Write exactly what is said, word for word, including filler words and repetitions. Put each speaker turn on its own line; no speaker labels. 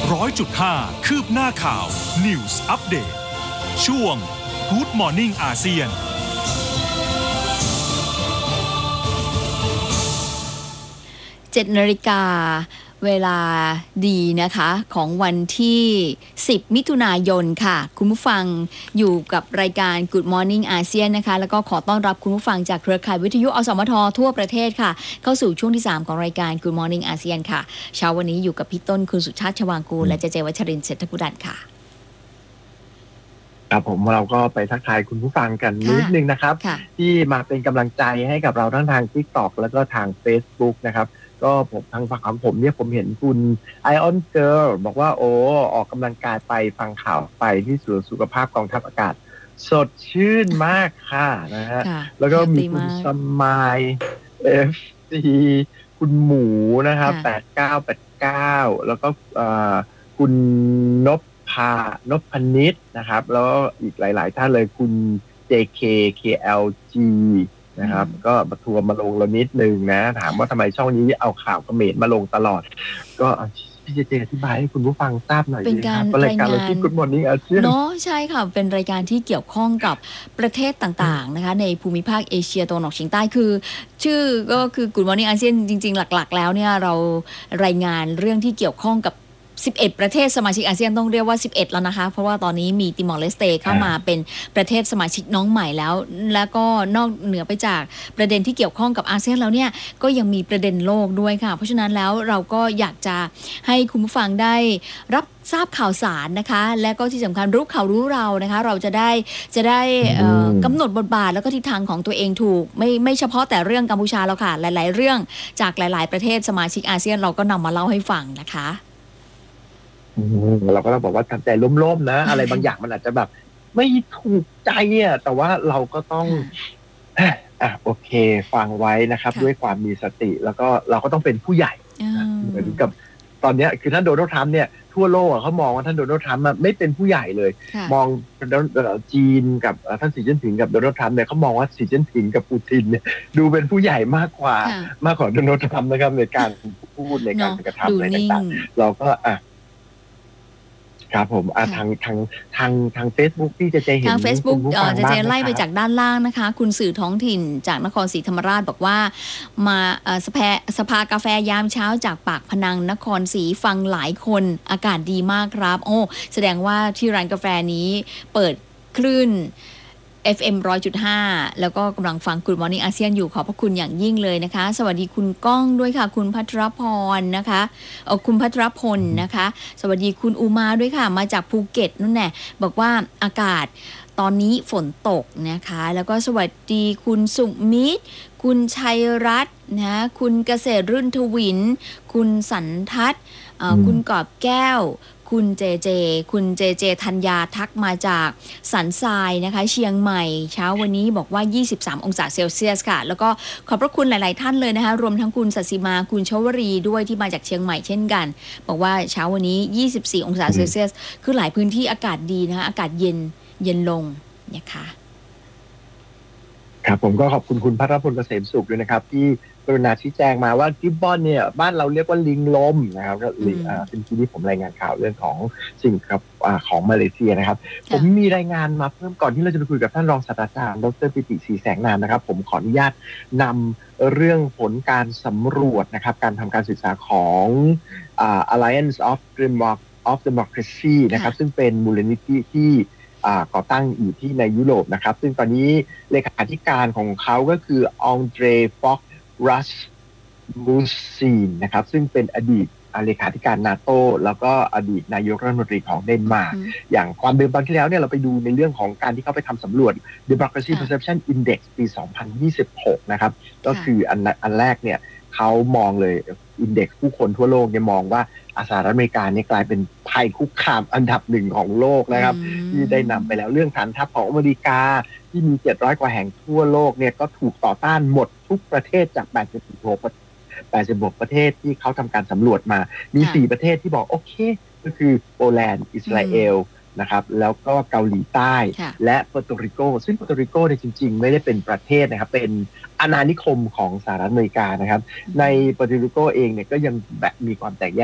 ร้อยจุดห้าคืบหน้าข่าว News Update ช่วง Good Morning อาเซียน
เจ็ดนาฬิกาเวลาดีนะคะของวันที่สิบมิถุนายนค่ะคุณผู้ฟังอยู่กับรายการ Good Morning อาเซียนนะคะแล้วก็ขอต้อนรับคุณผู้ฟังจากเครือข่ายวิทยุอสมททั่วประเทศค่ะเข้าสู่ช่วงที่สามของรายการ Good Morning อาเซียนค่ะเช้าวันนี้อยู่กับพี่ต้นคุณสุชาติชวางกูลและเจเจวัชรินทร์เศรษฐกุดันค่ะ
ครับผมเราก็ไปทักทายคุณผู้ฟังกันนิดนึงนะครับที่มาเป็นกำลังใจให้กับเราทั้งทาง TikTok แล้วก็ทาง Facebook นะครับก็ผมทางฝั่งของผมเนี่ยผมเห็นคุณ Ion Girl บอกว่าโอ้ออกกำลังกายไปฟังข่าวไปที่ศูนย์สุขภาพกองทัพอากาศสดชื่นมากค่ะนะฮะแล้วก็มีคุณสมาย เอฟ ซี คุณหมูนะครับแปดเก้าแปดเก้าแล้วก็คุณนพพานพพนิชนะครับแล้วอีกหลายๆท่านเลยคุณ เจ เค เค แอล จี นะครับก็มาทัวร์มาลงเรานิดนึงนะถามว่าทำไมช่องนี้เอาข่าวเขมรมาลงตลอดก็พี่เจเจอธิบายให้คุณผู้ฟังทราบหน่อย
เป็นการรายงานที่
Good Morning อาเซียน
เนาะใช่ค่ะเป็นรายการที่เกี่ยวข้องกับประเทศต่างๆนะคะในภูมิภาคเอเชียตะวันออกเฉียงใต้คือชื่อก็คือ Good Morning อาเซียนจริงๆหลักๆแล้วเนี่ยเรารายงานเรื่องที่เกี่ยวข้องกับสิบเอ็ดประเทศสมาชิกอาเซียนต้องเรียกว่าสิบเอ็ดแล้วนะคะเพราะว่าตอนนี้มีติมอร์เลสเตเข้ามาเป็นประเทศสมาชิกน้องใหม่แล้วแล้วก็นอกเหนือไปจากประเด็นที่เกี่ยวข้องกับอาเซียนแล้วเนี่ยก็ยังมีประเด็นโลกด้วยค่ะเพราะฉะนั้นแล้วเราก็อยากจะให้คุณผู้ฟังได้รับทราบข่าวสารนะคะและก็ที่สำคัญรู้ข่าวรู้เรานะคะเราจะได้จะได้กำหนดบทบาทแล้วก็ทิศทางของตัวเองถูกไม่ไม่เฉพาะแต่เรื่องกัมพูชาแล้วค่ะหลายๆเรื่องจากหลายๆประเทศสมาชิกอาเซียนเราก็นำมาเล่าให้ฟังนะคะ
เราก็ต้องบอกว่าทำใจล้มๆนะอะไรบางอย่างมันอาจจะแบบไม่ถูกใจอ่ะแต่ว่าเราก็ต้องอ่ะโอเคฟังไว้นะครับด้วยความมีสติแล้วก็เราก็ต้องเป็นผู้ใหญ่เหมือนกับตอนนี้คือท่านโดนัลด์ทรัมป์เนี่ยทั่วโลกเขามองว่าท่านโดนัลด์ทรัมป์ไม่เป็นผู้ใหญ่เลยมองจีนกับท่านสีจิ้นผิงกับโดนัลด์ทรัมป์เนี่ยเขามองว่าสีจิ้นผิงกับปูตินเนี่ยดูเป็นผู้ใหญ่มากกว่ามากกว่าโดนัลด์ทรัมป์นะครับในการพูดในการกระทำอะไรต่างๆเราก็อ่ะครับผมทางทางทางทาง Facebook ที่จะเจเห็น
ทาง Facebook จะเจไล่ไปจากด้านล่างนะคะคุณสื่อท้องถิ่นจากนครศรีธรรมราชบอกว่ามาสภาสภากาแฟยามเช้าจากปากพนังนครศรีฟังหลายคนอากาศดีมากครับโอ้แสดงว่าที่ร้านกาแฟนี้เปิดคลื่นเอฟ เอ็ม หนึ่งร้อยจุดห้า แล้วก็กำลังฟัง Good Morning อาเซียนอยู่ขอบพระคุณอย่างยิ่งเลยนะคะสวัสดีคุณก้องด้วยค่ะคุณพัทรพรนะคะเออคุณพัทรพลนะคะสวัสดีคุณอุมาด้วยค่ะมาจากภูเก็ตนั่นแหละบอกว่าอากาศตอนนี้ฝนตกนะคะแล้วก็สวัสดีคุณสุมิตรคุณชัยรัตน์นะคุณเกษตรรุ่นทวินคุณสันทัศน์คุณกอบแก้วคุณเจเจคุณเจเจธัญญาทักมาจากสันทรายนะคะเชียงใหม่เช้าวันนี้บอกว่ายี่สิบสามองศาเซลเซียสค่ะแล้วก็ขอบพระคุณหลายๆท่านเลยนะคะรวมทั้งคุณศศิมาคุณชวรีด้วยที่มาจากเชียงใหม่เช่นกันบอกว่าเช้าวันนี้ยี่สิบสี่องศาเซลเซียสคือหลายพื้นที่อากาศดีนะคะอากาศเย็นเย็นลงนะคะ
ครับผมก็ขอบคุณคุณพัทรพลเกษมสุขด้วยนะครับที่กรุณาชี้แจงมาว่ากิบบอนเนี่ยบ้านเราเรียกว่าลิงลมนะครับก็ลิงอ่าเป็นที่ที่ผมรายงานข่าวเรื่องของสิ่งกับอ่าของมาเลเซียนะครับผมมีรายงานมาเพิ่มก่อนที่เราจะไปคุยกับท่านรองศาสตราจารย์ดร.ปิติศรีแสงนามนะครับผมขออนุญาตนำเรื่องผลการสำรวจนะครับการทำการศึกษาของอ่า Alliance of of Democracy นะครับซึ่งเป็นมูลนิธิที่ก่อตั้งอยู่ที่ในยุโรปนะครับซึ่งตอนนี้เลขาธิการของเขาก็คือองเดรฟ็อกรัสมูซีนนะครับซึ่งเป็นอดีตเลขาธิการนาโต้แล้วก็อดีตนายกรัฐมนตรีของเดนมาร์กอย่างความเดิมตอนที่แล้วเนี่ยเราไปดูในเรื่องของการที่เขาไปทำสำรวจ Democracy Perception Index ปี สองพันยี่สิบหก นะครับก็คืออันอันแรกเนี่ยเขามองเลยอินเด็กซ์ผู้คนทั่วโลกเนี่ยมองว่าสหรัฐอเมริกาเนี่ยกลายเป็นภัยคุกคามอันดับหนึ่งของโลกนะครับที่ได้นำไปแล้วเรื่องฐานทัพของอเมริกาที่มีเจ็ดร้อยกว่าแห่งทั่วโลกเนี่ยก็ถูกต่อต้านหมดทุกประเทศจากแปดสิบหกประเทศที่เขาทำการสำรวจมามีสี่ประเทศที่บอกโอเคก็คือโปแลนด์อิสราเอลนะครับแล้วก็เกาหลีใต้และเปอร์โตริโกซึ่งเปอร์โตริโกเนี่ยจริงๆไม่ได้เป็นประเทศนะครับเป็นอาณานิคมของสหรัฐอเมริกานะครับในเปอร์โตริโกเองเนี่ยก็ยังแบบมีความแตกแยก